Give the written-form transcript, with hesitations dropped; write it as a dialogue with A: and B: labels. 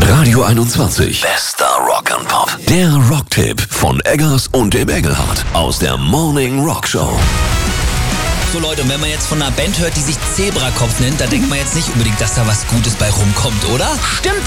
A: Radio 21. Bester Rock'n'Pop. Der Rocktipp von Eggers und dem Engelhardt aus der Morning Rock Show.
B: So Leute, und wenn man jetzt von einer Band hört, die sich Zebrakopf nennt, da denkt man jetzt nicht unbedingt, dass da was Gutes bei rumkommt, oder?
C: Stimmt